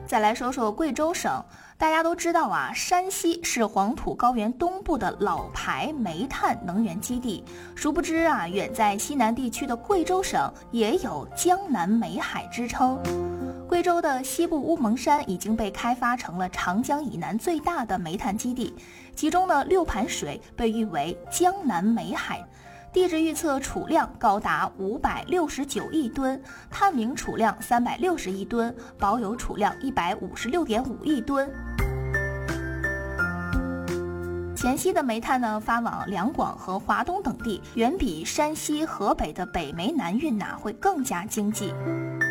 再来说说贵州省，大家都知道啊，山西是黄土高原东部的老牌煤炭能源基地。殊不知啊，远在西南地区的贵州省也有江南煤海之称。贵州的西部乌蒙山已经被开发成了长江以南最大的煤炭基地，其中的六盘水被誉为江南煤海。地质预测储量高达569亿吨，探明储量360亿吨，保有储量156.5亿吨。黔西的煤炭呢，发往两广和华东等地，远比山西、河北的北煤南运会更加经济。